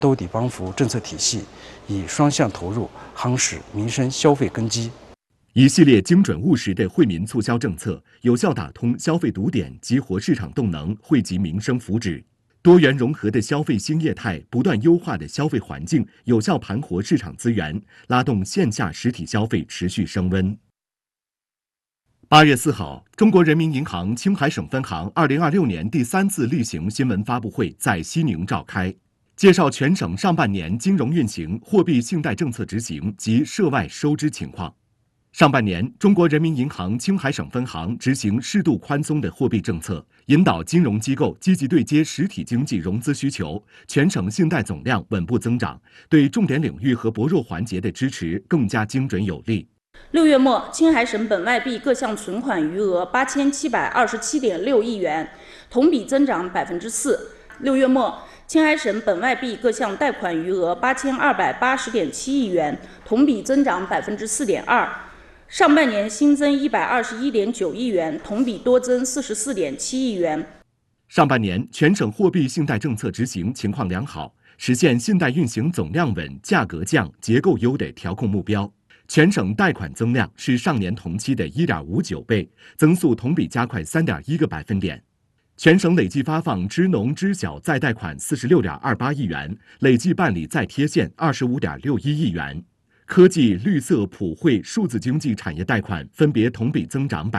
兜底帮扶政策体系，以双向投入夯实民生消费根基。 一系列精准务实的惠民促销政策，有效打通消费堵点，激活市场动能，惠及民生福祉。多元融合的消费新业态，不断优化的消费环境，有效盘活市场资源，拉动线下实体消费持续升温。8月4号，中国人民银行青海省分行2026年第3次例行新闻发布会在西宁召开，介绍全省上半年金融运行、货币信贷政策执行及涉外收支情况。上半年，中国人民银行青海省分行执行适度宽松的货币政策，引导金融机构积极对接实体经济融资需求，全省信贷总量稳步增长，对重点领域和薄弱环节的支持更加精准有力。 6月末，青海省本外币各项存款余额8727.6亿元，同比增长4%。6月末，青海省本外币各项贷款余额8280.7亿元，同比增长4.2%。上半年新增121.9亿元，同比多增44.7亿元。 上半年全省货币信贷政策执行情况良好，实现信贷运行总量稳、价格降、结构优的调控目标。全省贷款增量是上年同期的1.59倍，增速同比加快3.1个百分点。全省累计发放支农支小再贷款46.28亿元，累计办理再贴现25.61亿元。科技、绿色、普惠、数字经济产业贷款分别同比增长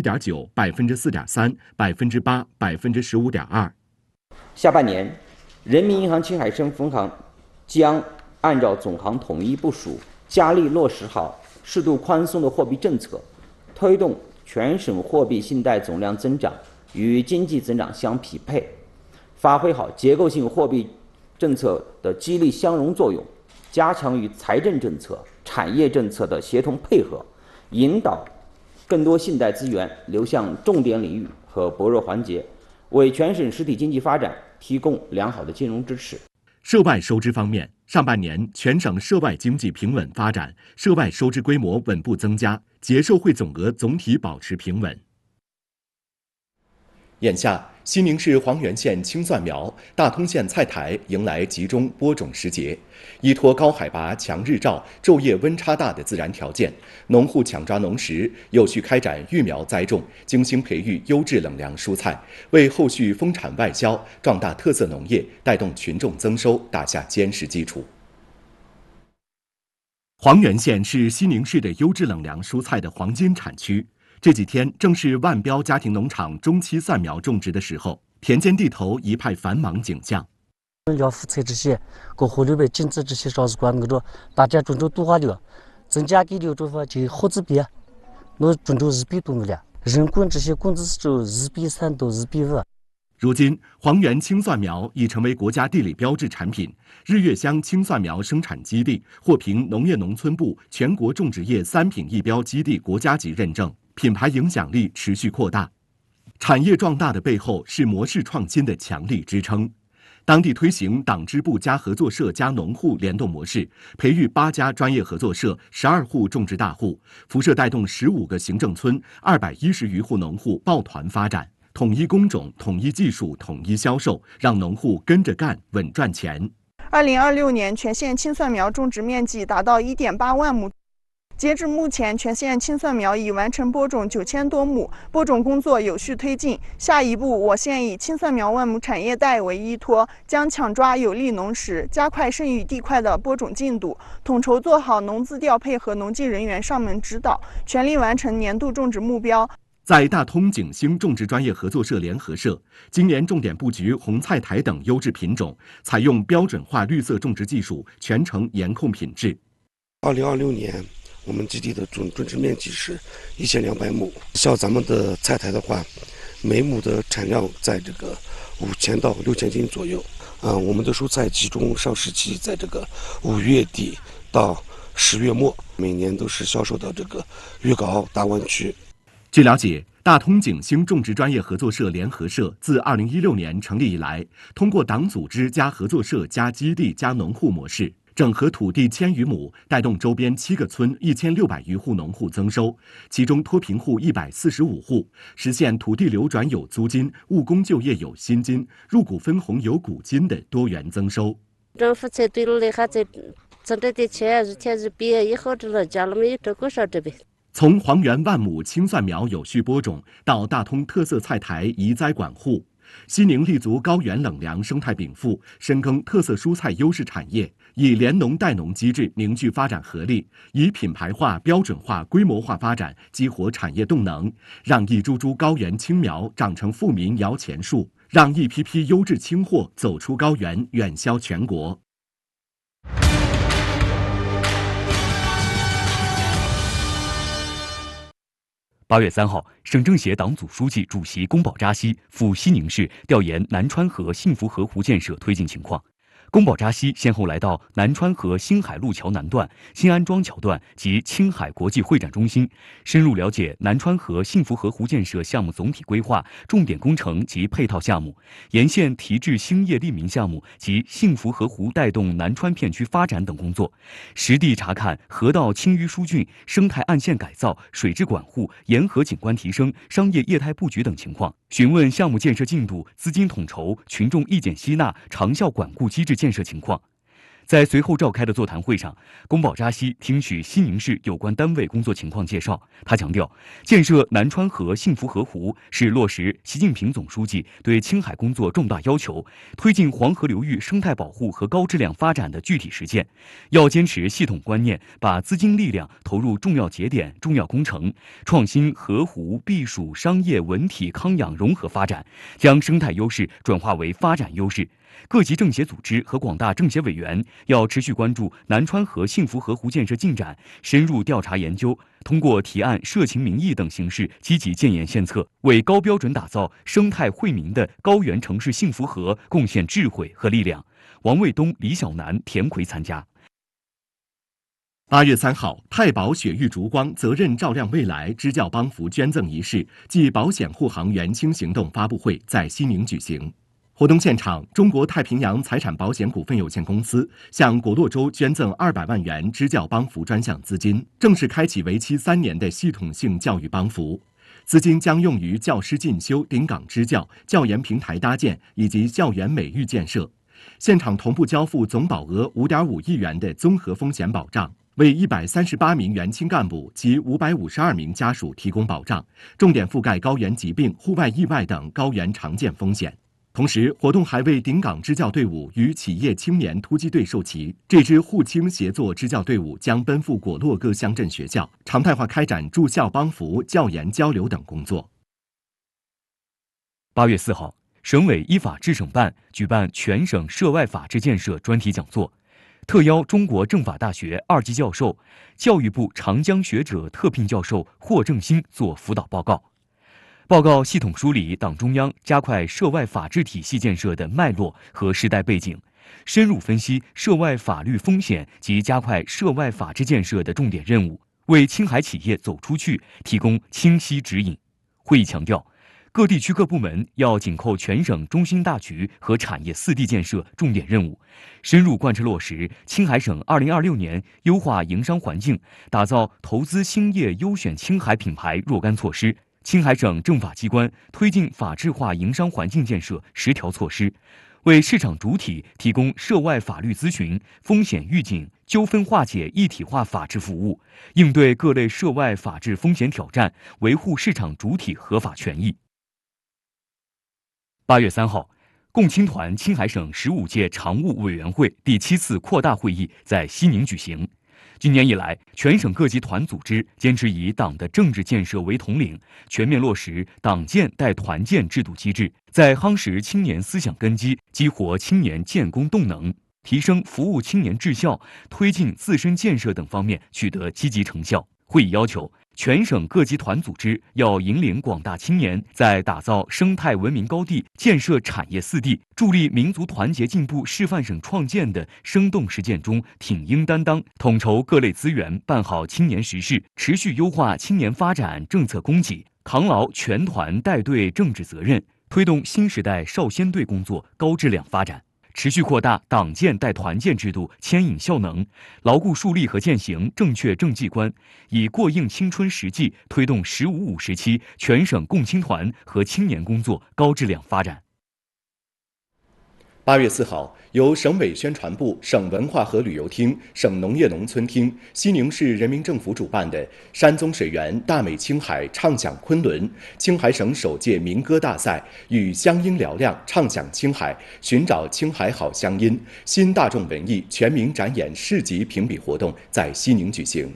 1.9%、4.3%、8%、15.2%。 下半年，人民银行青海省分行将按照总行统一部署，加力落实好适度宽松的货币政策，推动全省货币信贷总量增长与经济增长相匹配，发挥好结构性货币政策的激励相融作用，加强与财政政策、产业政策的协同配合，引导更多信贷资源流向重点领域和薄弱环节，为全省实体经济发展提供良好的金融支持。 涉外收支方面，上半年全省涉外经济平稳发展，涉外收支规模稳步增加，结售汇总额总体保持平稳。眼下，西宁市黄原县青蒜苗、大通县菜台迎来集中播种时节。依托高海拔、强日照、昼夜温差大的自然条件，农户抢抓农时，有序开展育苗栽种，精心培育优质冷粮蔬菜，为后续丰产外销、壮大特色农业、带动群众增收打下坚实基础。黄原县是西宁市的优质冷粮蔬菜的黄金产区。这几天正是万标家庭农场中期蒜苗种植的时候，田间地头一派繁忙景象。 要蔬菜这些，过河流边禁止这些烧食馆，大家种多花的，增加给的这就好几倍，那种2比多了，人均这些工资是2比3到2比5。 如今，黄原青蒜苗已成为国家地理标志产品，日月乡青蒜苗生产基地获评农业农村部全国种植业3品一标基地国家级认证。品牌影响力持续扩大，产业壮大的背后是模式创新的强力支撑。当地推行党支部加合作社加农户联动模式，培育8家专业合作社、12户种植大户，辐射带动15个行政村、210余户农户抱团发展，统一工种、统一技术、统一销售，让农户跟着干，稳赚钱。 2026年全县青蒜苗种植面积达到1.8万亩。截至目前，全县青蒜苗已完成播种9000多亩，播种工作有序推进。下一步，我县以青蒜苗万亩产业带为依托，将抢抓有利农时，加快剩余地块的播种进度，统筹做好农资调配和农技人员上门指导，全力完成年度种植目标。 在大通景兴种植专业合作社联合社，今年重点布局红菜苔等优质品种，采用标准化绿色种植技术，全程严控品质。 2026年。我们基地的种植面积是1200亩，像咱们的菜苔的话，每亩的产量在这个5000到6000斤左右。我们的蔬菜集中上市期在这个5月底到10月末，每年都是销售到这个粤港澳大湾区。 据了解，大通景兴种植专业合作社联合社自2016年成立以来，通过党组织加合作社加基地加农户模式，整合土地1000余亩，带动周边7个村1600余户农户增收，其中脱贫户145户，实现土地流转有租金、务工就业有薪金、入股分红有股金的多元增收。 政府才对了，还在挣这点钱，日前日毕业以后，这老家了没有这个啥这边。 从黄原万亩青蒜苗有序播种到大通特色菜台移栽管护，西宁立足高原冷凉生态禀赋，深耕特色蔬菜优势产业，以联农带农机制凝聚发展合力，以品牌化、标准化、规模化发展激活产业动能，让一株株高原青苗长成富民摇钱树，让一批批优质青货走出高原，远销全国。 8月3号，省政协党组书记、主席龚宝扎西赴西宁市调研南川河幸福河湖建设推进情况。龚宝扎西先后来到南川河新海路桥南段、新安庄桥段及青海国际会展中心，深入了解南川河幸福河湖建设项目总体规划、重点工程及配套项目、沿线提质兴业利民项目及幸福河湖带动南川片区发展等工作，实地查看河道清淤疏浚、生态岸线改造、水质管护、沿河景观提升、商业业态布局等情况，询问项目建设进度、资金统筹、群众意见吸纳、长效管顾机制建设情况。在随后召开的座谈会上，龚宝扎西听取西宁市有关单位工作情况介绍。他强调，建设南川河幸福河湖是落实习近平总书记对青海工作重大要求，推进黄河流域生态保护和高质量发展的具体实践。要坚持系统观念，把资金力量投入重要节点、重要工程，创新河湖避暑商业文体康养融合发展，将生态优势转化为发展优势。各级政协组织和广大政协委员要持续关注南川河幸福河湖建设进展，深入调查研究，通过提案、社情民意等形式积极建言献策，为高标准打造生态惠民的高原城市幸福河贡献智慧和力量。王卫东、李小楠、田奎参加。 8月3号，太保雪域烛光责任照亮未来支教帮扶捐赠仪式暨保险护航援青行动发布会在西宁举行。活动现场，中国太平洋财产保险股份有限公司向果洛州捐赠200万元支教帮扶专项资金，正式开启为期3年的系统性教育帮扶。资金将用于教师进修、顶岗支教、教研平台搭建以及校园美育建设。现场同步交付总保额5.5亿元的综合风险保障，为138名原青干部及552名家属提供保障，重点覆盖高原疾病、户外意外等高原常见风险。同时，活动还为顶岗支教队伍与企业青年突击队授旗。这支沪青协作支教队伍将奔赴果洛各乡镇学校，常态化开展驻校帮扶、教研交流等工作。 8月4号，省委依法治省办举办全省涉外法治建设专题讲座，特邀中国政法大学2级教授、教育部长江学者特聘教授霍正新做辅导报告。报告系统梳理党中央加快涉外法治体系建设的脉络和时代背景，深入分析涉外法律风险及加快涉外法治建设的重点任务，为青海企业走出去提供清晰指引。会议强调，各地区各部门要紧扣全省中心大局和产业4D建设重点任务，深入贯彻落实青海省2026年优化营商环境、打造投资兴业优选青海品牌若干措施。青海省政法机关推进法治化营商环境建设10条措施，为市场主体提供涉外法律咨询、风险预警、纠纷化解一体化法治服务，应对各类涉外法治风险挑战，维护市场主体合法权益。8月3号，共青团青海省15届常务委员会第7次扩大会议在西宁举行。今年以来，全省各级团组织坚持以党的政治建设为统领，全面落实党建带团建制度机制，在夯实青年思想根基、激活青年建功动能、提升服务青年质效、推进自身建设等方面取得积极成效。会议要求，全省各级团组织要引领广大青年在打造生态文明高地、建设产业4D、助力民族团结进步示范省创建的生动实践中挺膺担当，统筹各类资源，办好青年实事，持续优化青年发展政策供给，扛牢全团带队政治责任，推动新时代少先队工作高质量发展。持续扩大党建带团建制度牵引效能，牢固树立和践行正确政绩观，以过硬青春实际推动15-5时期全省共青团和青年工作高质量发展。 8月4号，由省委宣传部、省文化和旅游厅、省农业农村厅、西宁市人民政府主办的山宗水源大美青海畅享昆仑青海省首届民歌大赛与乡音嘹亮畅享青海寻找青海好乡音新大众文艺全民展演市级评比活动在西宁举行。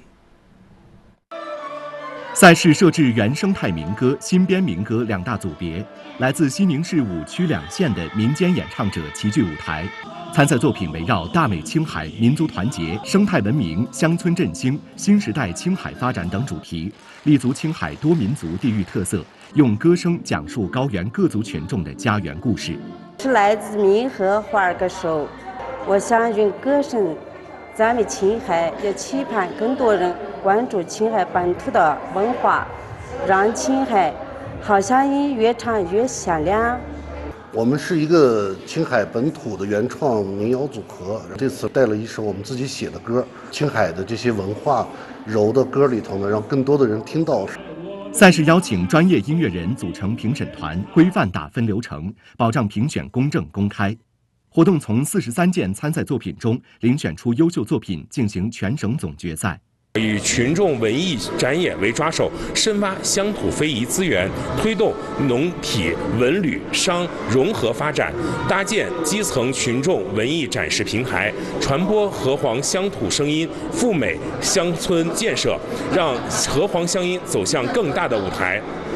赛事设置原生态民歌、新编民歌2大组别，来自西宁市5区2县的民间演唱者齐聚舞台。参赛作品围绕大美青海、民族团结、生态文明、乡村振兴、新时代青海发展等主题，立足青海多民族地域特色，用歌声讲述高原各族群众的家园故事。 是来自民和花儿歌手，我想用歌声赞美青海，也期盼更多人关注青海本土的文化，让青海好乡音越唱越响亮。 我们是一个青海本土的原创民谣组合，这次带了一首我们自己写的歌，青海的这些文化揉到歌里头呢，让更多的人听到。 赛事邀请专业音乐人组成评审团，规范打分流程，保障评选公正公开。活动从43件参赛作品中遴选出优秀作品，进行全省总决赛。 以群众文艺展演为抓手，深挖乡土非遗资源，推动农体文旅商融合发展，搭建基层群众文艺展示平台，传播河湟乡土声音，赴美乡村建设，让河湟乡音走向更大的舞台。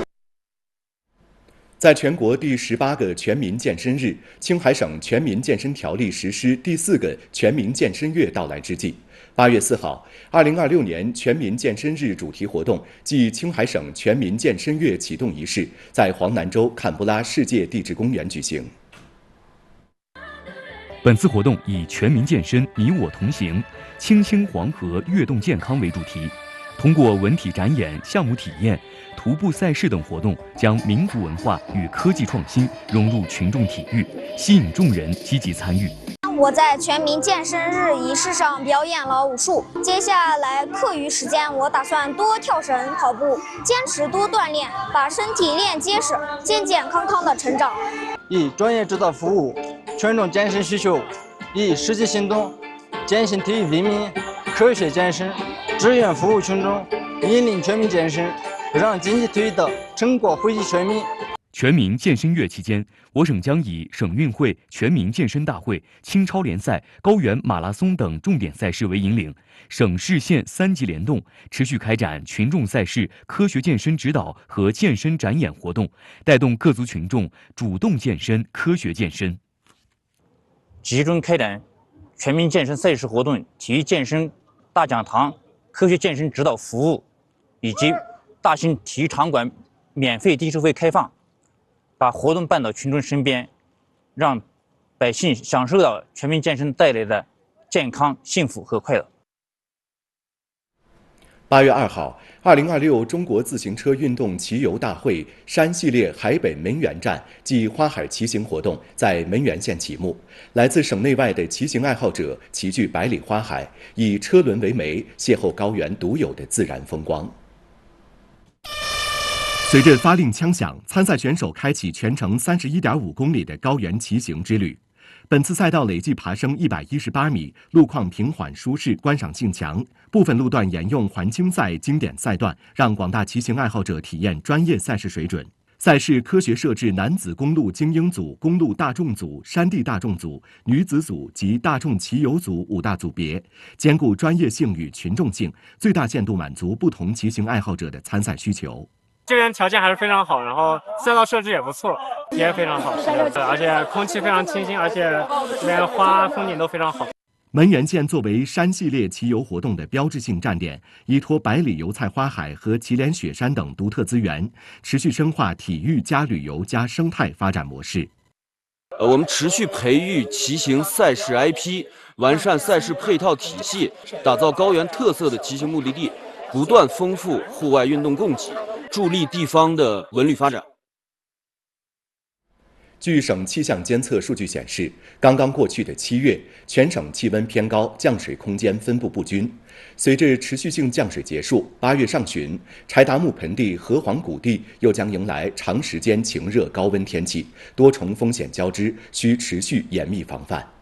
在全国第18个全民健身日，青海省全民健身条例实施第4个全民健身月到来之际，8月4号，2026年全民健身日主题活动暨青海省全民健身月启动仪式在黄南州坎布拉世界地质公园举行。 本次活动以全民健身，你我同行，青青黄河跃动健康为主题，通过文体展演、项目体验、徒步赛事等活动，将民族文化与科技创新融入群众体育，吸引众人积极参与。 我在全民健身日仪式上表演了武术，接下来课余时间我打算多跳绳、跑步，坚持多锻炼，把身体练结实，健健康康的成长。 以专业指导服务群众健身需求，以实际行动践行体育为民，科学健身，志愿服务群众，引领全民健身，让经济体育的成果惠及全民。 全民健身月期间，我省将以省运会、全民健身大会、青超联赛、高原马拉松等重点赛事为引领，省市县3级联动，持续开展群众赛事科学健身指导和健身展演活动，带动各族群众主动健身、科学健身。 集中开展全民健身赛事活动、体育健身大讲堂、科学健身指导服务，以及大型体育场馆免费低收费开放，把活动办到群众身边，让百姓享受到全民健身带来的健康、幸福和快乐。 8月2号，2026中国自行车运动骑游大会山系列海北门源站暨花海骑行活动在门源县启幕。来自省内外的骑行爱好者齐聚百里花海，以车轮为媒，邂逅高原独有的自然风光。随着发令枪响，参赛选手开启全程31.5公里的高原骑行之旅。本次赛道累计爬升118米，路况平缓舒适，观赏性强。部分路段沿用环青赛经典赛段，让广大骑行爱好者体验专业赛事水准。赛事科学设置男子公路精英组、公路大众组、山地大众组、女子组及大众骑游组5大组别，兼顾专业性与群众性，最大限度满足不同骑行爱好者的参赛需求。 这边条件还是非常好，然后赛道设置也不错，也非常好，而且空气非常清新，而且这边花风景都非常好。 门源县作为山系列骑游活动的标志性站点，依托百里油菜花海和祁连雪山等独特资源，持续深化体育加旅游加生态发展模式。 我们持续培育骑行赛事 IP， 完善赛事配套体系，打造高原特色的骑行目的地，不断丰富户外运动供给，助力地方的文旅发展。 据省气象监测数据显示，刚刚过去的7月，全省气温偏高，降水空间分布不均。随着持续性降水结束，8月上旬，柴达木盆地、河湟谷地又将迎来长时间晴热高温天气，多重风险交织，需持续严密防范。